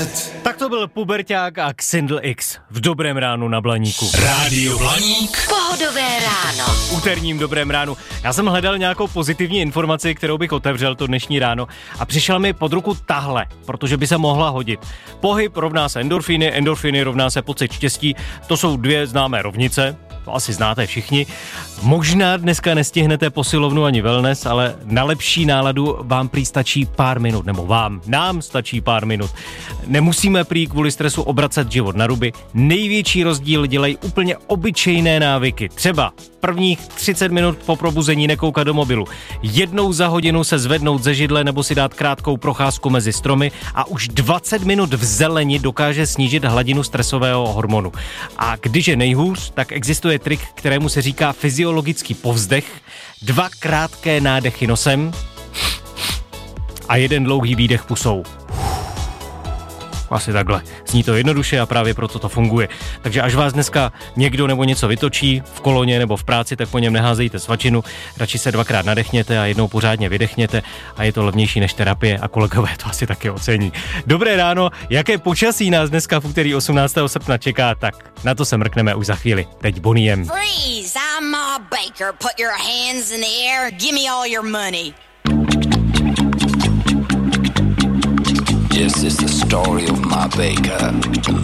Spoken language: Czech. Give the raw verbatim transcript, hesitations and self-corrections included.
set. Tak to byl Puberťák a Xindl X v Dobrém ránu na Blaníku. Rádio Blaník. Pohodové ráno. Úterním Dobrém ránu. Já jsem hledal nějakou pozitivní informaci, kterou bych otevřel to dnešní ráno a přišla mi pod ruku tahle, protože by se mohla hodit. Pohyb rovná se endorfiny, endorfiny rovná se pocit štěstí. To jsou dvě známé rovnice. To asi znáte všichni. Možná dneska nestihnete posilovnu ani wellness, ale na lepší náladu vám prý stačí pár minut, nebo vám, nám stačí pár minut. Nemusíme prý kvůli stresu obracet život na ruby. Největší rozdíl dělají úplně obyčejné návyky. Třeba prvních třicet minut po probuzení nekoukat do mobilu. Jednou za hodinu se zvednout ze židle nebo si dát krátkou procházku mezi stromy a už dvacet minut v zeleni dokáže snížit hladinu stresového hormonu. A když je nejhůř, tak existuje trik, kterému se říká fyziologický povzdech. Dva krátké nádechy nosem a jeden dlouhý výdech pusou. Asi takhle. Zní to jednoduše a právě proto to funguje. Takže až vás dneska někdo nebo něco vytočí v koloně nebo v práci, tak po něm neházejte svačinu, radši se dvakrát nadechněte a jednou pořádně vydechněte a je to levnější než terapie a kolegové to asi taky ocení. Dobré ráno, jaké počasí nás dneska v úterý osmnáctého srpna čeká, tak na to se mrkneme už za chvíli. Teď Boniem. Freeze, I'm Ma Baker. Put your hands in the air. Give me all your money. This is the story of Ma Baker,